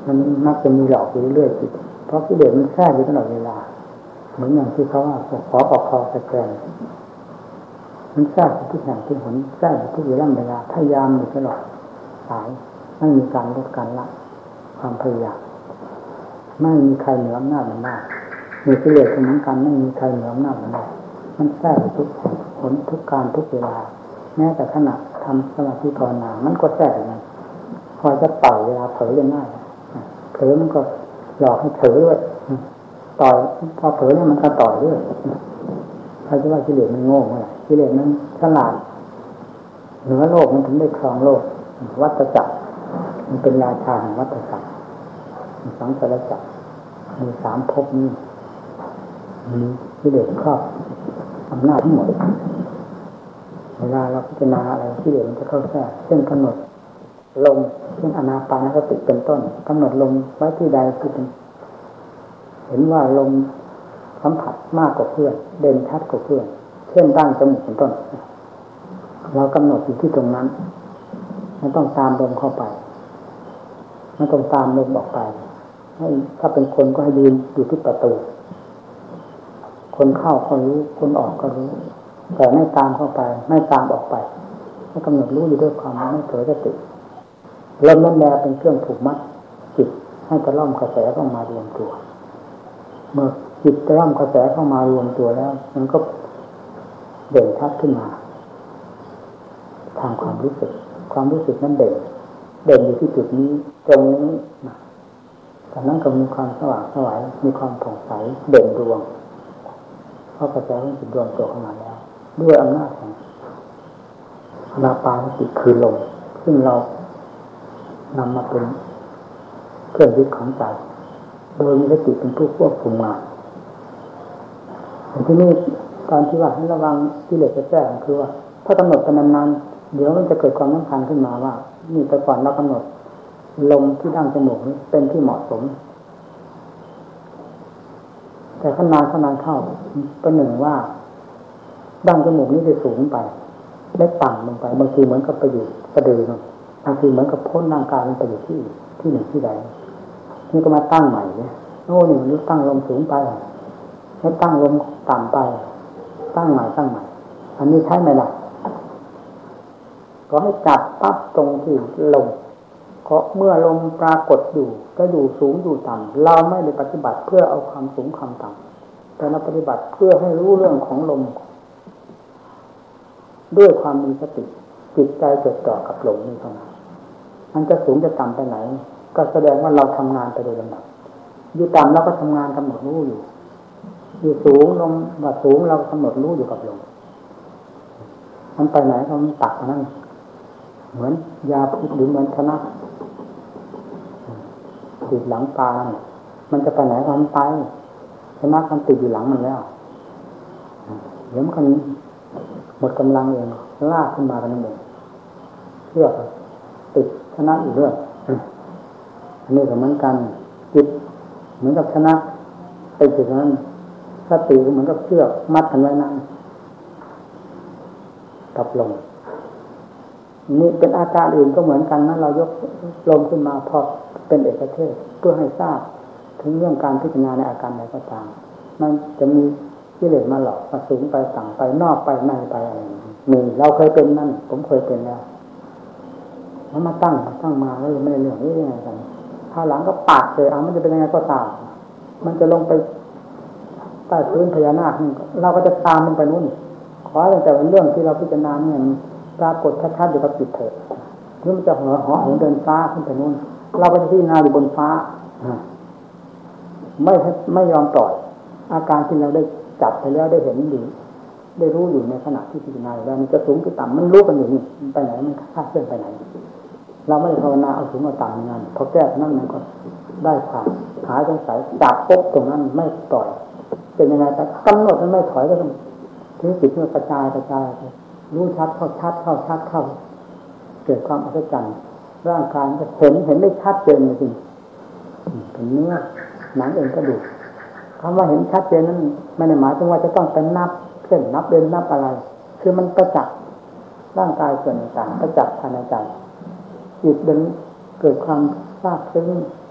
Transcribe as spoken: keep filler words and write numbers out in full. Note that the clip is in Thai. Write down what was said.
มันมักจะมีหลอกอยู่เรื่อยๆจิตเพราะกิเลสมันแทรกอยู่ตลอดเวลาเหมือนอย่างที่เขาว่าขอปอกคอสแกนมันแทรกอยู่ทุกแห่งทุกหนแทรกอยู่ทุกเวลาเวลาพยายามอยู่ตลอดสายไม่มีการลดการละความพยายามไม่มีใครเหนืออำนาจมันได้มีกิเลสเหมือนกันไม่มีใครเหนืออำนาจมันได้มันแทรกอยู่ทุกหนทุกการทุกเวลาแม้แต่ขณะทำสมาธิภาวนามันก็แทรกอย่างนั้นพอจะต่อยเวลาเผลอยังง่ายเผลอมันก็หลอกให้เผลอด้วยต่อยพอเผลอเนี่ยมันก็ต่อยด้วยใครจะว่ากิเลสมันโง่เมื่อไหร่กิเลสมันฉลาดเหนือโลกมันถึงได้ครองโลกวัฏจักรมันเป็นราชาแห่งวัฏจักรสังสารจักรมีสามภพนี้มีกิเลสครอบอำนาจทั้งหมดเวลาเราพิจารณาอะไรกิเลสมันจะเข้าแทรกเช่นกำหนดลมเช่นอานาปานสติเป็นต้นกำหนดลมไว้ที่ใดที่เป็นเห็นว่าลมสัมผัสมากกว่าเพื่อนเด่นชัดกว่าเพื่อนเช่นดั้งจมูกเป็นต้นเรากำหนดอยู่ที่ตรงนั้นไม่ต้องตามลมเข้าไปไม่ต้องตามลมออกไปให้ถ้าเป็นคนก็ให้ยืนอยู่ที่ประตูคนเข้าก็รู้คนออกก็รู้แต่ไม่ตามเข้าไปไม่ตามออกไปให้กำหนดรู้อยู่ด้วยความไม่เผลอสติลมนั่นแหละเป็นเครื่องผูกมัดจิตให้กระล่อมกระแสเข้ามารวมตัวเมื่อจิตกระล่อมกระแสเข้ามารวมตัวแล้วมันก็เด่นชัดขึ้นมาทางความรู้สึกความรู้สึกนั้นเด่นเด่นอยู่ที่จุดนี้ตรงนี้นะจากนั้นก็มีความสว่างสวายมีความผ่องใสเด่นดวงเพราะกระแสของจิตดวงตัวเข้ามาแล้วด้วยอำนาจของอานาปานสติคือลมซึ่งเรานำมาเป็นเครื่องยึดของใจโดยมีสติเป็นผู้ควบคุมงานที่นี่ตอนที่ว่าให้ระวังกิเลสจะแทรกคือว่าถ้ากำหนดไปนานๆเดี๋ยวมันจะเกิดความสำคัญขึ้นมาว่านี่แต่ก่อนเรากำหนดลมที่ดั้งจมูกนี้เป็นที่เหมาะสมแต่ขนานขนานเข้าประหนึ่งว่าดั้งจมูกนี้จะสูงไปได้ต่ำลงไปบางทีเหมือนกับไปอยู่กระดือบางทีเหมือนกับพ้นร่างกายมันไปอยู่ที่ที่หนึ่งที่ใดนี่ก็มาตั้งใหม่เนี่ยโน่นนี่มันตั้งลมสูงไปให้ตั้งลมต่ำไปตั้งใหม่ตั้งใหม่อันนี้ใช่ไหมล่ะก็ให้จับปั๊บตรงที่ลมเพราะเมื่อลมปรากฏอยู่ก็อยู่สูงอยู่ต่ำเราไม่ได้ปฏิบัติเพื่อเอาความสูงความต่ำแต่เราปฏิบัติเพื่อให้รู้เรื่องของลมด้วยความมีสติจิตใจจดจ่อกับลมนี่เท่านั้นมันจะสูงจะต่ำไปไหนก็แสดงว่าเราทำงานไปโดยลำดับอยู่ต่ำเราก็ทำงานกำหนดรู้อยู่อยู่สูงลมว่าสูงเรากำหนดรู้อยู่กับลมมันไปไหนก็มันตักนั่นเหมือนยาพิษหรือเหมือนชนะติดหลังปลามันจะไปไหนก็มันไปชนะมันติดอยู่หลังมันแล้วเดี๋ยวมันหมดกำลังเองลากขึ้นมากันนั่นเองเชือกติดชนะอีกเรื่องอันนี้ก็เหมือนกันจิตเหมือนกับชนะติดอยู่นั้นสติก็เหมือนกับเชือกมัดกันไว้นั่นกับลมนี่เป็นอาการอื่นก็เหมือนกันนะเรายกลมขึ้นมาพอเป็นเอกเทศเพื่อให้ทราบถึงเรื่องการพิจารณาในอาการใดก็ตามมันจะมีกิเลสมาหลอกมาสูงไปต่ำไปนอกไปในไปอะไรมีเราเคยเป็นนั่นผมเคยเป็นแล้วแล้วมาตั้งตั้งมาแล้วไม่ได้เรื่องนี้ยังไงกันถ้าหลังก็ปาดเลยเอามันจะเป็นยังไงก็ตามมันจะลงไปใต้พื้นพญานาคเราก็จะตามมันไปนู่นขอแต่เป็นเรื่องที่เราพิจารณาเนี่ยปรากฏชัดๆอยู่กับจิตเถิดหรือมันจะห่อห่อเดินฟ้าขึ้นไปนู่นเราก็จะพิจารณาอยู่บนฟ้าไม่ไม่ยอมปล่อยอาการที่เราได้จับไปแล้วได้เห็นอยู่ได้รู้อยู่ในขณะที่พิจารณาแล้วมันจะสูงหรือต่ำมันรู้กันอยู่นี่มันไปไหนมันคาดเคลื่อนไปไหนเราไม่ได้ภาวนาเอาสูงเอาต่ำงานพอแก้นั่นมันก็ได้ความหายสงสัยจับปุ๊บตรงนั้นไม่ปล่อยเป็นยังไงแต่กำหนดมันไม่ถอยก็ต้องที่จิตมันกระจายกระจายรู้ชัดเข้าชัดเข้าชัดเข้าเกิดความอัศจรรย์ร่างกายจะเห็นเห็นได้ชัดเจนจริงเป็นเนื้อหนังเองก็ดูคำว่าเห็นชัดเจนนั้นไม่ได้หมายถึงว่าจะต้องเป็นนับเช่นนับเดินนับอะไรคือมันประจักษ์ร่างกายส่วนต่างๆประจักษ์ภายในใจจิตเดินเกิดความทราบซึ้ง